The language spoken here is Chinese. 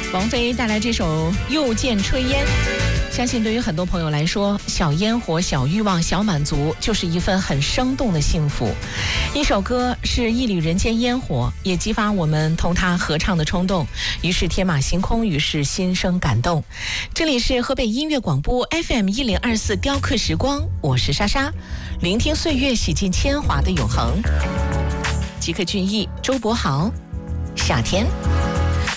王菲带来这首《又见炊烟》，相信对于很多朋友来说，小烟火、小欲望、小满足，就是一份很生动的幸福。一首歌是一缕人间烟火，也激发我们同它合唱的冲动，于是天马行空，于是心生感动。这里是河北音乐广播 FM1024雕刻时光，我是莎莎，聆听岁月，洗尽铅华的永恒。吉克隽逸、周柏豪，夏天。